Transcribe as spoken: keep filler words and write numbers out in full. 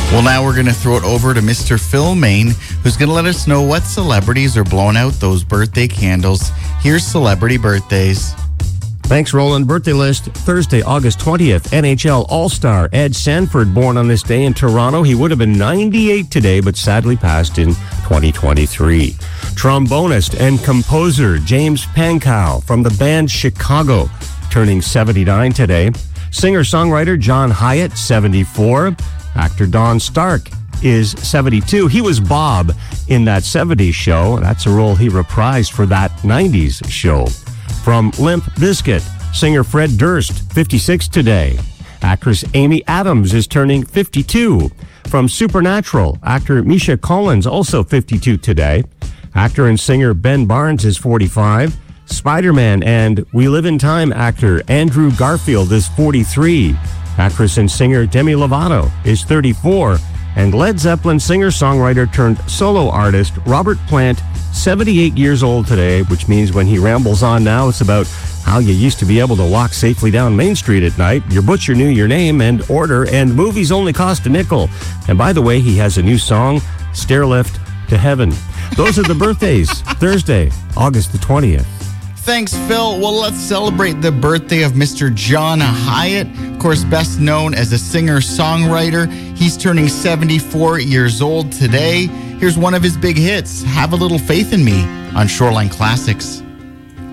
Well, now we're going to throw it over to Mister Phil Main, who's going to let us know what celebrities are blowing out those birthday candles. Here's Celebrity Birthdays. Thanks, Roland. Birthday list, Thursday, August twentieth, N H L All-Star Ed Sanford, born on this day in Toronto. He would have been ninety-eight today, but sadly passed in twenty twenty-three. Trombonist and composer James Pankow from the band Chicago, turning seventy-nine today. Singer-songwriter John Hyatt, seventy-four. Actor Don Stark is seventy-two. He was Bob in that seventies show. That's a role he reprised for that nineties show. From Limp Bizkit, singer Fred Durst, fifty-six today. Actress Amy Adams is turning fifty-two. From Supernatural, actor Misha Collins, also fifty-two today. Actor and singer Ben Barnes is forty-five. Spider-Man and We Live in Time actor Andrew Garfield is forty-three. Actress and singer Demi Lovato is thirty-four. And Led Zeppelin singer-songwriter turned solo artist Robert Plant, seventy-eight years old today, which means when he rambles on now, it's about how you used to be able to walk safely down Main Street at night. Your butcher knew your name and order, and movies only cost a nickel. And by the way, he has a new song, Stairlift to Heaven. Those are the birthdays, Thursday, August the twentieth. Thanks, Phil. Well, let's celebrate the birthday of Mister John Hyatt, of course, best known as a singer-songwriter. He's turning seventy-four years old today. Here's one of his big hits, Have a Little Faith in Me, on Shoreline Classics.